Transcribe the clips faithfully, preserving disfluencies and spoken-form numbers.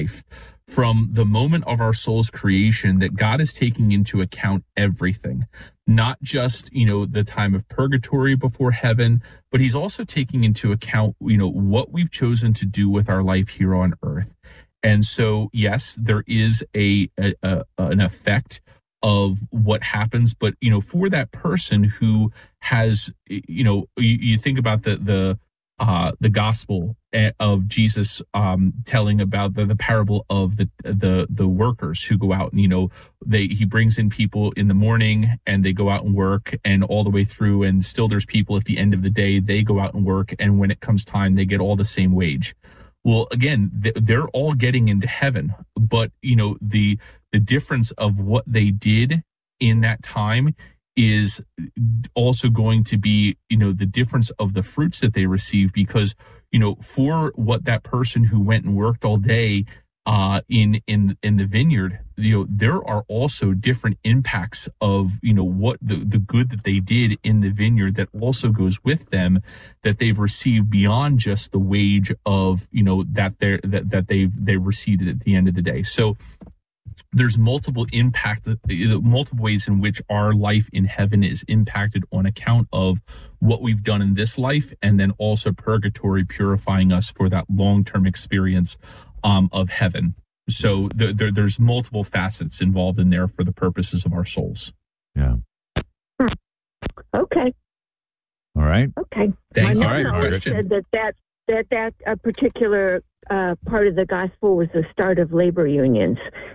from the moment of our soul's creation, that God is taking into account everything, not just, you know, the time of purgatory before heaven, but he's also taking into account, you know, what we've chosen to do with our life here on earth. And so, yes, there is a, a, a an effect of what happens, but, you know, for that person who has, you know, you, you think about the, the, Uh, the gospel of Jesus um, telling about the, the parable of the, the the workers who go out and, you know, they he brings in people in the morning and they go out and work, and all the way through, and still there's people at the end of the day, they go out and work, and when it comes time, they get all the same wage. Well, again, they're all getting into heaven, but, you know, the the difference of what they did in that time is also going to be, you know, the difference of the fruits that they receive, because, you know, for what that person who went and worked all day uh, in in in the vineyard, you know, there are also different impacts of, you know, what the the good that they did in the vineyard that also goes with them, that they've received beyond just the wage of, you know, that they're that that they've they've received at the end of the day. So there's multiple impact, multiple ways in which our life in heaven is impacted on account of what we've done in this life, and then also purgatory purifying us for that long-term experience um, of heaven. So there, there, there's multiple facets involved in there for the purposes of our souls. Yeah. Okay. All right. Okay. Thank My you. mom All right, always Margaret. said that that that, that uh, particular uh, part of the gospel was the start of labor unions.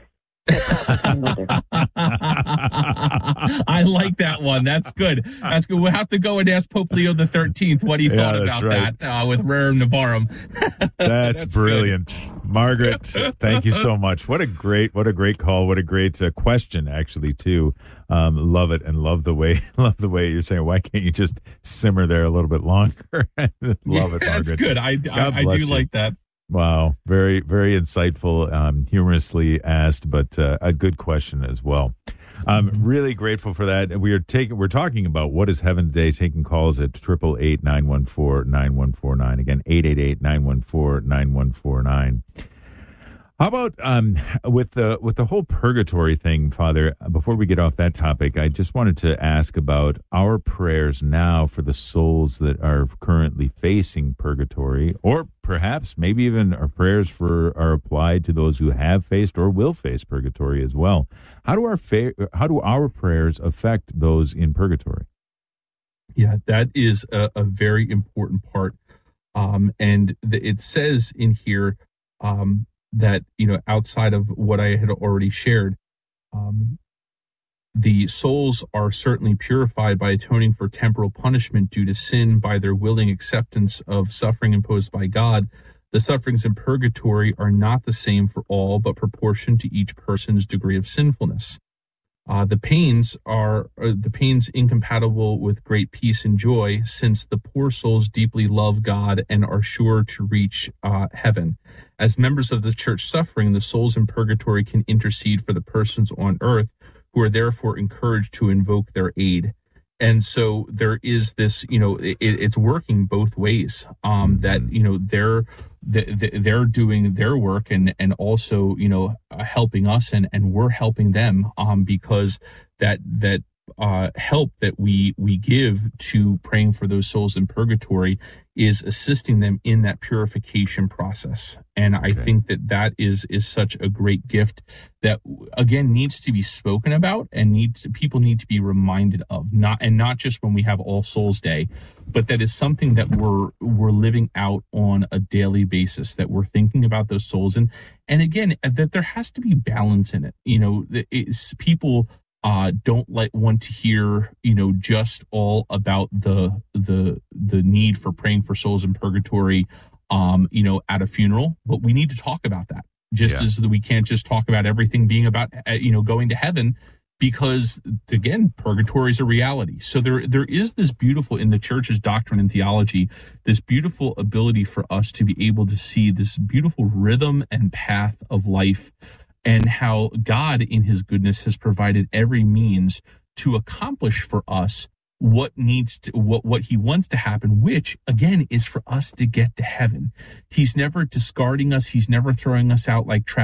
I like that one. That's good. That's good. We'll have to go and ask Pope Leo the thirteenth what he Yeah, thought that's about right. that uh, with Rerum Novarum. That's, That's brilliant. Margaret, thank you so much. What a great, what a great call. What a great uh, question, actually, too. Um, love it, and love the way, love the way you're saying, why can't you just simmer there a little bit longer? Love it, Margaret. That's good. I, I, I bless do you. like that. Wow. Very, very insightful, um, humorously asked, but uh, a good question as well. I'm really grateful for that. We are taking, we're talking about what is heaven today, taking calls at eight eight eight, nine one four, nine one four nine. Again, eight eight eight, nine one four, nine one four nine. How about um, with the with the whole purgatory thing, Father? Before we get off that topic, I just wanted to ask about our prayers now for the souls that are currently facing purgatory, or perhaps maybe even our prayers for are applied to those who have faced or will face purgatory as well. How do our fa- how do our prayers affect those in purgatory? Yeah, that is a, a very important part, um, and the, it says in here. Um, that, you know, outside of what I had already shared, um, the souls are certainly purified by atoning for temporal punishment due to sin by their willing acceptance of suffering imposed by God. The sufferings in purgatory are not the same for all, but proportioned to each person's degree of sinfulness. Uh, the pains are uh, the pains incompatible with great peace and joy, since the poor souls deeply love God and are sure to reach uh, heaven. As members of the church suffering, the souls in purgatory can intercede for the persons on earth, who are therefore encouraged to invoke their aid. And so there is this, you know, it, it's working both ways. Um, that you know they're they're doing their work and and also, you know, helping us, and and we're helping them. Um, because that that uh help that we we give to praying for those souls in purgatory is assisting them in that purification process. And I Okay. think that that is is such a great gift that, again, needs to be spoken about, and needs people need to be reminded of, not and not just when we have All Souls Day, but that is something that we're we're living out on a daily basis, that we're thinking about those souls. And and again, that there has to be balance in it. You know, it's people Uh, don't like want to hear, you know, just all about the the the need for praying for souls in purgatory, um, you know, at a funeral. But we need to talk about that, just Yeah. as we can't just talk about everything being about, uh, you know, going to heaven, because again, purgatory is a reality. So there there is this beautiful, in the church's doctrine and theology, this beautiful ability for us to be able to see this beautiful rhythm and path of life, and how God, in his goodness, has provided every means to accomplish for us what needs to, what, what he wants to happen, which again is for us to get to heaven. He's never discarding us. He's never throwing us out like trash.